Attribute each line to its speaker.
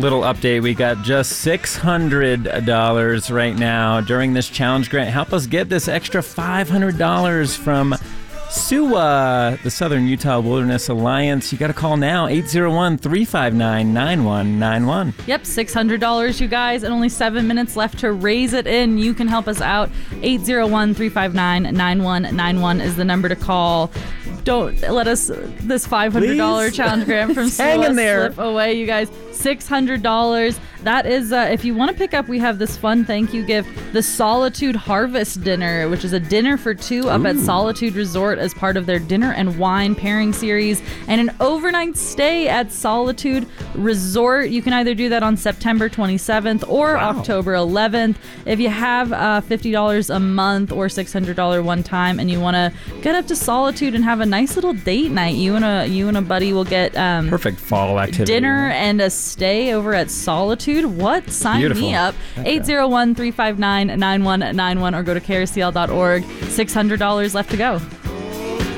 Speaker 1: little update. We got just $600 right now during this challenge grant. Help us get this extra $500 from SUWA, the Southern Utah Wilderness Alliance. You got to call now, 801-359-9191.
Speaker 2: Yep, $600, you guys, and only 7 minutes left to raise it in. You can help us out. 801-359-9191 is the number to call. Don't let us, this $500 challenge grant from SUWA slip away, you guys. $600. That is, if you want to pick up, we have this fun thank you gift, the Solitude Harvest Dinner, which is a dinner for two up at Solitude Resort as part of their dinner and wine pairing series, and an overnight stay at Solitude Resort. You can either do that on September 27th or October 11th. If you have $50 a month or $600 one time and you want to get up to Solitude and have a nice little date night, you and a buddy will get
Speaker 1: perfect fall activity,
Speaker 2: dinner and a stay over at Solitude. What? Sign me up. 801-359-9191 or go to carousel.org. $600 left to go.